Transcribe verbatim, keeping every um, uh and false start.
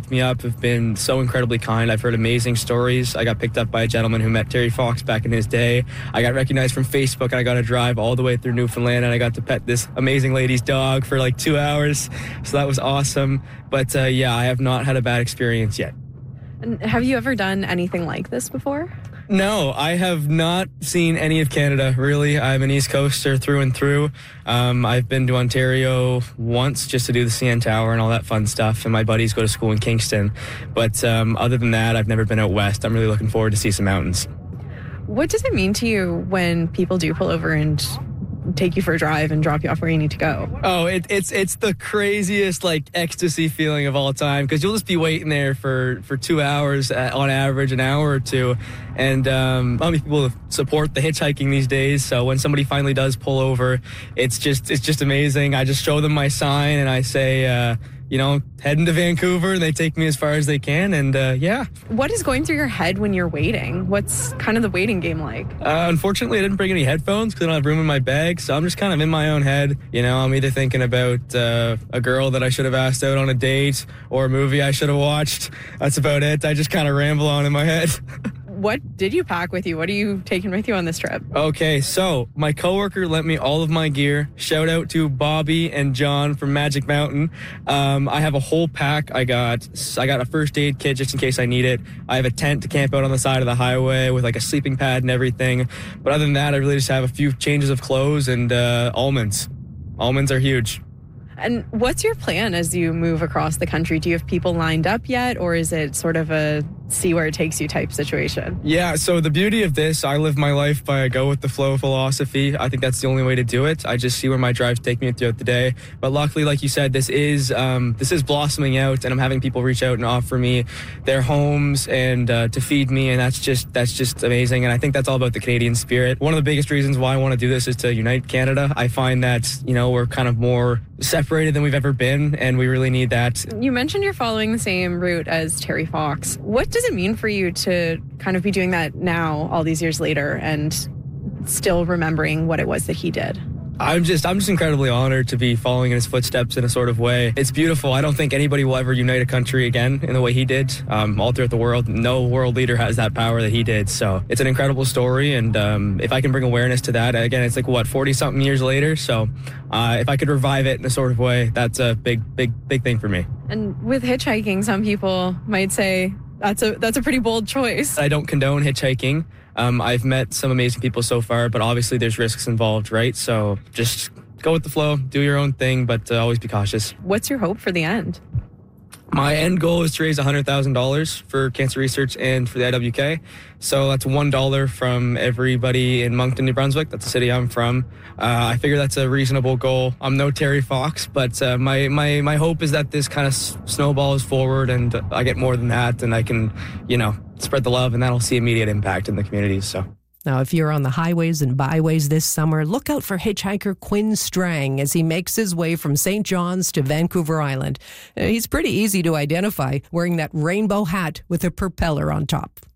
picked me up have been so incredibly kind. I've heard amazing stories. I got picked up by a gentleman who met Terry Fox back in his day. I got recognized from Facebook, and I got to drive all the way through Newfoundland, and I got to pet this amazing lady's dog for like two hours. So that was awesome. But uh, yeah, I have not had a bad experience yet. And have you ever done anything like this before? No, I have not seen any of Canada, really. I'm an East Coaster through and through. Um, I've been to Ontario once just to do the C N Tower and all that fun stuff, and my buddies go to school in Kingston. But um, other than that, I've never been out west. I'm really looking forward to see some mountains. What does it mean to you when people do pull over and take you for a drive and drop you off where you need to go? Oh, it, it's it's the craziest, like, ecstasy feeling of all time, because you'll just be waiting there for, for two hours at, on average, an hour or two. And um, not many people support the hitchhiking these days, so when somebody finally does pull over, it's just it's just amazing. I just show them my sign and I say, uh, you know, heading to Vancouver, and they take me as far as they can, and uh, yeah. What is going through your head when you're waiting? What's kind of the waiting game like? Uh, unfortunately, I didn't bring any headphones because I don't have room in my bag, so I'm just kind of in my own head. You know, I'm either thinking about uh, a girl that I should have asked out on a date or a movie I should have watched. That's about it. I just kind of ramble on in my head. What did you pack with you? What are you taking with you on this trip? Okay, so my coworker lent me all of my gear. Shout out to Bobby and John from Magic Mountain. Um, I have a whole pack. I got I got a first aid kit just in case I need it. I have a tent to camp out on the side of the highway with like a sleeping pad and everything. But other than that, I really just have a few changes of clothes and uh, almonds. Almonds are huge. And what's your plan as you move across the country? Do you have people lined up yet, or is it sort of a see where it takes you type situation? Yeah, so the beauty of this, I live my life by a go with the flow philosophy. I think that's the only way to do it. I just see where my drives take me throughout the day. But luckily, like you said, this is um, this is blossoming out, and I'm having people reach out and offer me their homes and uh, to feed me, and that's just that's just amazing. And I think that's all about the Canadian spirit. One of the biggest reasons why I want to do this is to unite Canada. I find that, you know, we're kind of more separated than we've ever been, and we really need that. You mentioned you're following the same route as Terry Fox. What does it mean for you to kind of be doing that now, all these years later, and still remembering what it was that he did? I'm just I'm just incredibly honored to be following in his footsteps in a sort of way. It's beautiful. I don't think anybody will ever unite a country again in the way he did. Um, all throughout the world, no world leader has that power that he did. So it's an incredible story, and um, if I can bring awareness to that, again, it's like, what, forty-something years later? So uh, if I could revive it in a sort of way, that's a big, big, big thing for me. And with hitchhiking, some people might say that's a that's a pretty bold choice. I don't condone hitchhiking. Um, I've met some amazing people so far, but obviously there's risks involved, right? So just go with the flow, do your own thing, but uh, always be cautious. What's your hope for the end? My end goal is to raise one hundred thousand dollars for cancer research and for the I W K. So that's one dollar from everybody in Moncton, New Brunswick. That's the city I'm from. Uh, I figure that's a reasonable goal. I'm no Terry Fox, but uh, my, my, my hope is that this kind of s- snowballs forward and I get more than that, and I can, you know, spread the love, and that'll see immediate impact in the community. So. Now, if you're on the highways and byways this summer, look out for hitchhiker Quinn Strang as he makes his way from Saint John's to Vancouver Island. Uh, he's pretty easy to identify, wearing that rainbow hat with a propeller on top.